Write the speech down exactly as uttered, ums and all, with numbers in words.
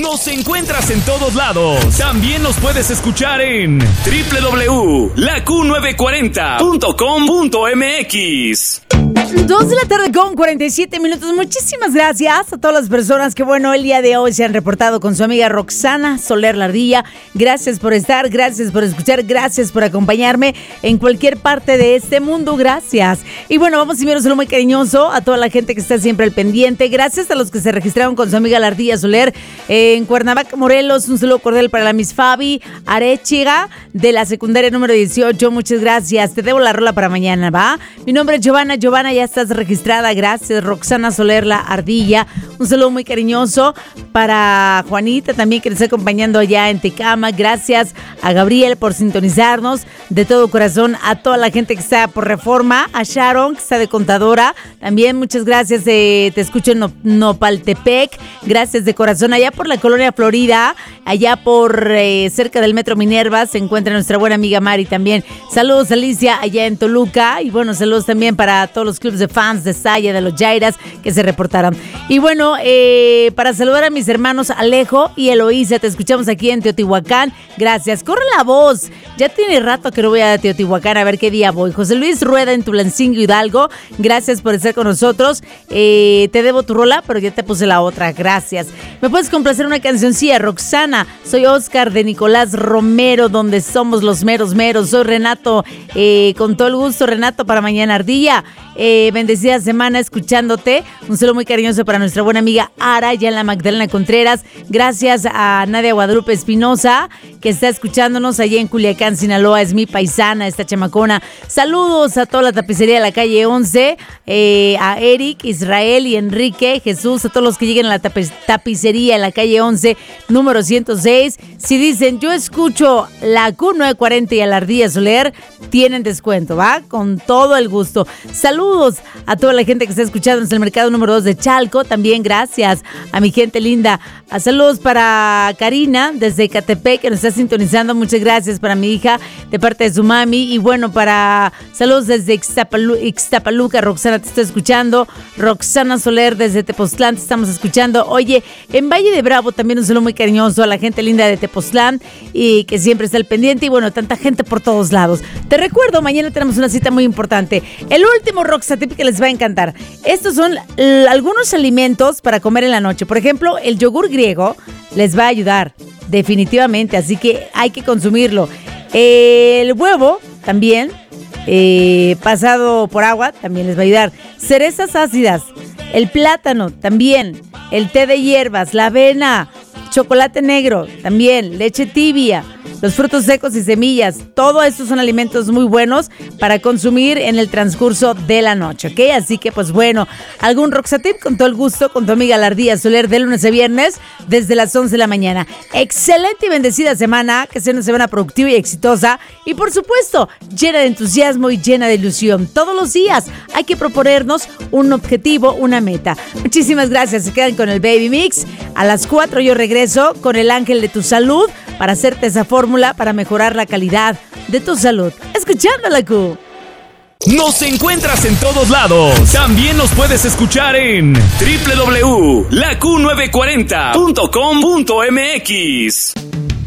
Nos encuentras en todos lados. También nos puedes escuchar en doble u doble u doble u punto la q novecientos cuarenta punto com punto m x. Dos de la tarde con cuarenta y siete minutos. Muchísimas gracias a todas las personas que, bueno, el día de hoy se han reportado con su amiga Roxana Soler La Ardilla. Gracias por estar, gracias por escuchar, gracias por acompañarme en cualquier parte de este mundo. Gracias. Y bueno, vamos a enviar un saludo muy cariñoso a toda la gente que está siempre al pendiente. Gracias a los que se registraron con su amiga La Ardilla Soler eh, en Cuernavaca, Morelos. Un saludo cordial para la Miss Fabi Arechiga de la secundaria número dieciocho. Muchas gracias. Te debo la rola para mañana, ¿va? Mi nombre es Giovanna. Giovanna, ya estás registrada. Gracias, Roxana Soler La Ardilla. Un saludo muy cariñoso para Juanita también, que nos está acompañando allá en Tecama. Gracias a Gabriel por sintonizarnos de todo corazón. A toda la gente que está por Reforma, a Sharon, que está de contadora. También muchas gracias. Eh, te escucho en Nopaltepec. Gracias de corazón. Allá por la colonia Florida, allá por eh, cerca del Metro Minerva, se encuentra nuestra buena amiga Mari también. Saludos, Alicia, allá en Toluca. Y bueno, saludos también para todos los clubes de fans de Saya, de los Jairas, que se reportaron. Y bueno, eh, para saludar a mis hermanos Alejo y Eloísa, te escuchamos aquí en Teotihuacán. Gracias. Corre la voz. Ya tiene rato que no voy a Teotihuacán, a ver qué día voy. José Luis Rueda en Tulancingo, Hidalgo. Gracias por estar con nosotros. Eh, te debo tu rola, pero ya te puse la otra. Gracias. ¿Me puedes complacer una cancioncilla, Roxana? Soy Oscar de Nicolás Romero, donde somos los meros meros. Soy Renato, eh, con todo el gusto, Renato, para mañana Ardilla. Eh, bendecida semana escuchándote. Un saludo muy cariñoso para nuestra buena amiga Ara, ya en la Magdalena Contreras. Gracias a Nadia Guadalupe Espinosa, que está escuchándonos allá en Culiacán, Sinaloa. Es mi paisana, esta chamacona. Saludos a toda la tapicería de la calle once, eh, a Eric, Israel y Enrique, Jesús, a todos los que lleguen a la tape- tapicería en la calle once, número ciento seis. Si dicen, yo escucho la Q novecientos cuarenta y a La Ardilla Soler, tienen descuento, ¿va? Con todo el gusto. Saludos a toda la gente que está escuchando en el mercado número dos de Chalco. También gracias a mi gente linda. A saludos para Karina desde Ecatepec, que nos está sintonizando. Muchas gracias para mi hija de parte de su mami. Y bueno, para saludos desde Ixtapalu- Ixtapaluca, Roxana, te estoy escuchando. Roxana Soler desde Tepoztlán, te estamos escuchando. Oye, en Valle de Bravo también un saludo muy cariñoso a la gente linda de Tepoztlán y que siempre está al pendiente. Y bueno, tanta gente por todos lados. Te recuerdo, mañana tenemos una cita muy importante. El último Roxatip que les va a encantar. Estos son l- algunos alimentos para comer en la noche. Por ejemplo, el yogur griego les va a ayudar definitivamente, así que hay que consumirlo. El huevo también, eh, pasado por agua, también les va a ayudar. Cerezas ácidas, el plátano también, el té de hierbas, la avena, chocolate negro también, leche tibia, los frutos secos y semillas. Todos estos son alimentos muy buenos para consumir en el transcurso de la noche, ¿ok? Así que, pues bueno, algún Roxatip con todo el gusto con tu amiga La Ardilla Soler de lunes a viernes desde las once de la mañana. Excelente y bendecida semana, que sea una semana productiva y exitosa y, por supuesto, llena de entusiasmo y llena de ilusión. Todos los días hay que proponernos un objetivo, una meta. Muchísimas gracias. Se quedan con el Baby Mix. A las cuatro yo regreso con el Ángel de tu Salud para hacerte esa fórmula para mejorar la calidad de tu salud. Escuchando la Q. Nos encuentras en todos lados. También nos puedes escuchar en doble u doble u doble u punto la q novecientos cuarenta punto com punto m x.